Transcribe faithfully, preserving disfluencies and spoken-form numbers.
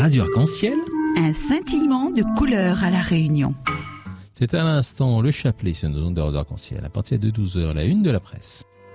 Radio Arc-en-Ciel. Un scintillement de couleurs à La Réunion. C'est à l'instant le chapelet sur nos ondes de Radio Arc-en-Ciel. À partir de douze heures, la une de la presse.